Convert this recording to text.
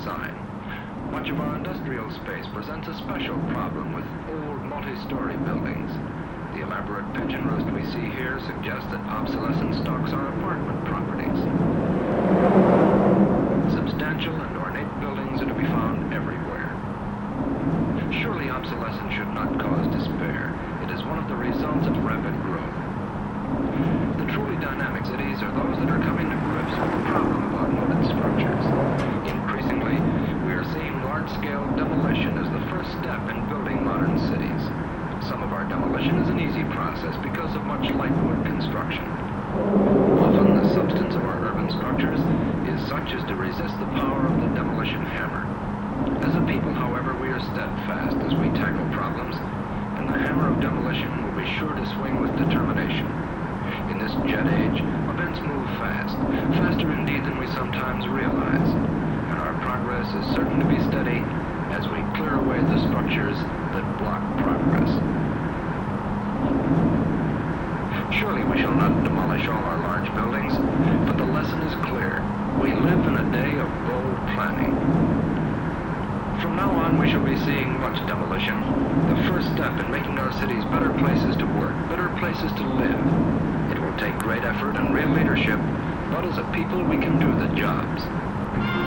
design. Much of our industrial space presents a special problem with old multi-story buildings. The elaborate pigeon roost we see here suggests that obsolescent stocks are apartment properties. Substantial and ornate buildings are to be found everywhere. Surely obsolescence should not cause despair. It is one of the results of rapid growth. The truly dynamic cities are those that are coming to grips with the problem of outmoded structures. Increasingly, we are seeing large-scale demolition as the first step in building modern cities. Some of our demolition is an easy process because of much light wood construction. Often, the substance of our urban structures is such as to resist the power of the demolition hammer. As a people, however, we are steadfast as we tackle problems, and the hammer of demolition will be sure to swing with determination. In this jet age, events move fast, faster indeed than we sometimes realize, and our progress is certain to be steady as we clear away the structures that block progress. Surely we shall not demolish all our large buildings, but the lesson is clear. We live in a day of bold planning. From now on, we shall be seeing much demolition, the first step in making our cities better places to work, better places to live. It will take great effort and real leadership, but as a people we can do the jobs.